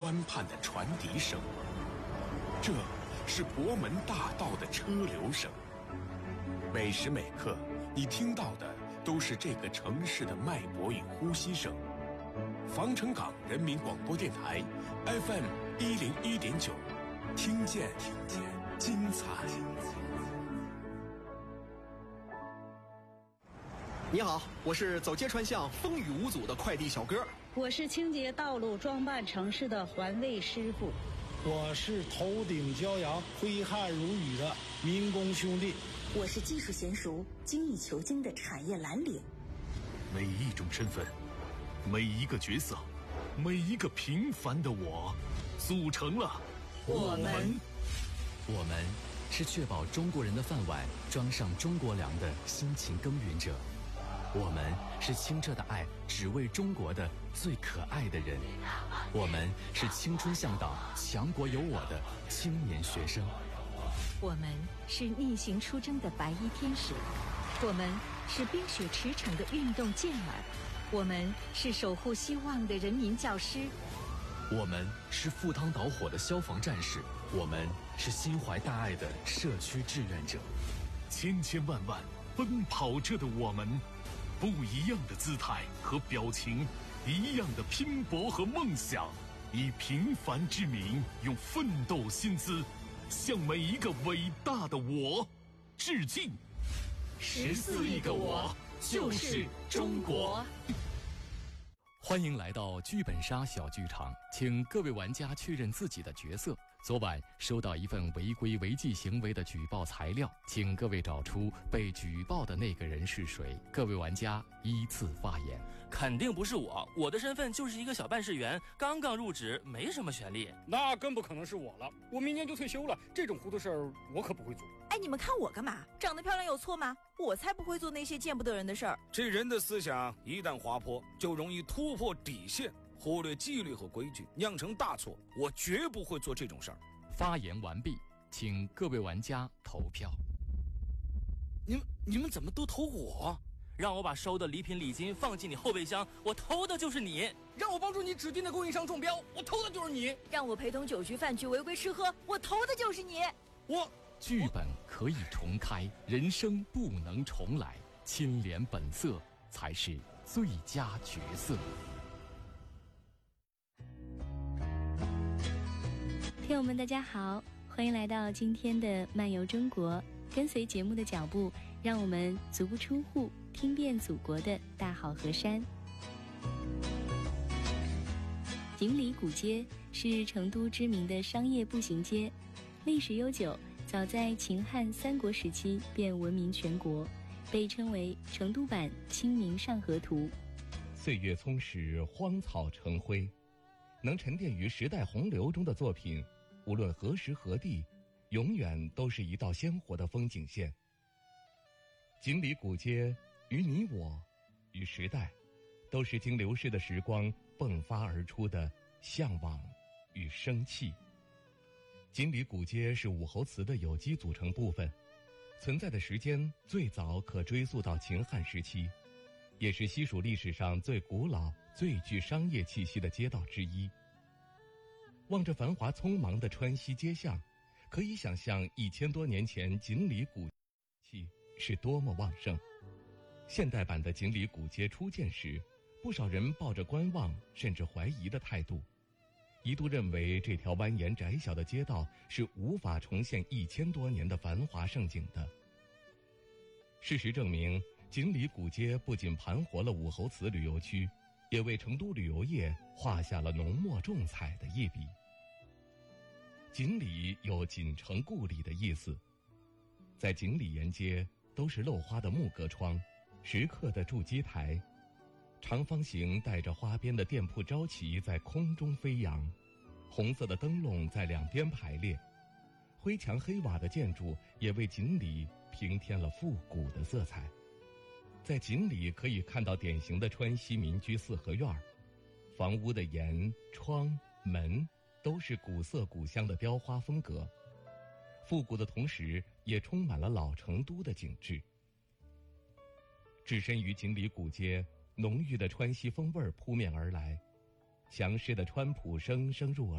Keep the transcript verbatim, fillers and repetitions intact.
欢盼的传笛声，这是博门大道的车流声。每时每刻，你听到的都是这个城市的脉搏与呼吸声。防城港人民广播电台 F M 一零一点九，听见听见精彩。 你好，我是走街串巷风雨无阻的快递小哥。 我是清洁道路装扮城市的环卫师傅。 我是头顶骄阳挥汗如雨的民工兄弟。 我是技术娴熟精益求精的产业蓝领。 每一种身份，每一个角色，每一个平凡的我，组成了我们。 我们是确保中国人的饭碗装上中国粮的辛勤耕耘者。我们是清澈的爱只为中国的最可爱的人。我们是青春向导强国有我的青年学生。 我们是逆行出征的白衣天使。我们是冰雪驰骋的运动健儿。我们是守护希望的人民教师。 我们是赴汤蹈火的消防战士。我们是心怀大爱的社区志愿者。 千千万万奔跑着的我们，不一样的姿态和表情，一样的拼搏和梦想，以平凡之名，用奋斗薪资，向每一个伟大的我致敬。 十四亿个我，就是中国。欢迎来到剧本杀小剧场，请各位玩家确认自己的角色。昨晚收到一份违规违纪行为的举报材料，请各位找出被举报的那个人是谁。各位玩家依次发言。 肯定不是我，我的身份就是一个小办事员，刚刚入职，没什么权利。 那更不可能是我了，我明年就退休了，这种糊涂事儿我可不会做。 哎，你们看我干嘛？长得漂亮有错吗？我才不会做那些见不得人的事儿。 这人的思想一旦滑坡，就容易突破底线，忽略纪律和规矩，酿成大错。我绝不会做这种事儿。 发言完毕，请各位玩家投票。 你们你们怎么都投我？让我把收的礼品礼金放进你后备箱，我投的就是你。 让我帮助你指定的供应商中标，我投的就是你。 让我陪同酒局饭局违规吃喝，我投的就是你。 我剧本可以重开，人生不能重来，清廉本色才是最佳角色。 听友们大家好，欢迎来到今天的漫游中国，跟随节目的脚步，让我们足不出户，听遍祖国的大好河山。锦里古街是成都知名的商业步行街，历史悠久，早在秦汉三国时期便闻名全国，被称为成都版《清明上河图》。 岁月葱实，荒草成灰，能沉淀于时代洪流中的作品，无论何时何地，永远都是一道鲜活的风景线。锦里古街与你我，与时代，都是经流逝的时光迸发而出的向往与生气。锦里古街是武侯祠的有机组成部分，存在的时间最早可追溯到秦汉时期，也是西蜀历史上最古老、最具商业气息的街道之一。望着繁华匆忙的川西街巷，可以想象一千多年前锦里古气是多么旺盛。现代版的锦里古街初建时，不少人抱着观望甚至怀疑的态度，一度认为这条蜿蜒窄小的街道是无法重现一千多年的繁华盛景的。事实证明，锦里古街不仅盘活了武侯祠旅游区，也为成都旅游业画下了浓墨重彩的一笔。锦里有锦城故里的意思，在锦里沿街都是镂花的木格窗，石刻的筑基台，长方形带着花边的店铺招旗在空中飞扬，红色的灯笼在两边排列，灰墙黑瓦的建筑也为锦里平添了复古的色彩。在锦里可以看到典型的川西民居四合院，房屋的檐、窗、门都是古色古香的雕花风格，复古的同时也充满了老成都的景致。置身于锦里古街，浓郁的川西风味扑面而来，详实的川普声声入耳。